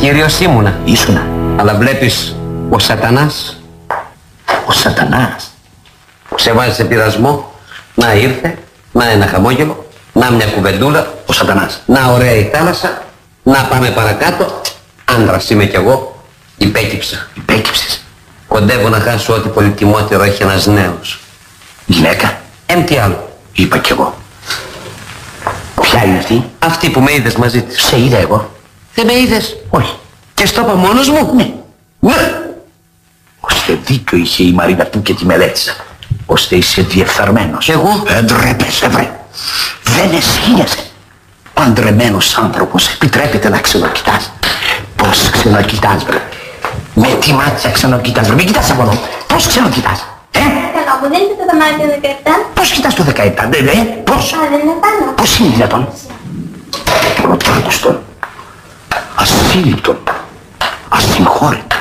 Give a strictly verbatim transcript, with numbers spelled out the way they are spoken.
Κύριος ήμουνα. Ήσουνα. Αλλά βλέπεις, ο σατανάς. Ο σατανάς. Σε βάζει σε πειρασμό. Να ήρθε, να ένα χαμόγελο, να μια κουβεντούλα. Ο σατανάς. Να ωραία η θάλασσα, να πάμε παρακάτω. Άντρας είμαι κι εγώ. Υπέκυψα. Υπέκυψες. Κοντεύω να χάσω ό,τι πολυτιμότερο έχει ένας νέος. Γυναίκα. Εμ τι άλλο. Είπα κι εγώ. Ποια είναι αυτή? Αυτή που με είδες μαζί της. Σε είδα εγώ. Δεν με είδες? Όχι. Και στο είπα μόνος μου? Ναι. Ναι. Ώστε δίκιο είχε η Μαρίνα που και τη μελέτησα. Ώστε είσαι διεφθαρμένος. Εγώ? Ε, ντρέπεσαι βρε. Δεν εσχύνεσαι. Παντρεμένος άνθρωπος επιτρέπεται να ξενοκοιτάς. Πώς ξενοκοιτάς βρε? Με τι μάτια ξενοκοιτάς βρε? Μην κοιτάς από εδώ. Πώς ξενοκοιτάς? Ε? Καλά, μου δίνετε το δωμάτιο δεκαεπτά. Πώς κοιτάς το δεκαεπτά, δε, δε, πώς? Α, δεν είναι πάνω. Πώς είναι δυνατόν? Προτράγουστον, ασύλληπτον, ασυγχώρετον.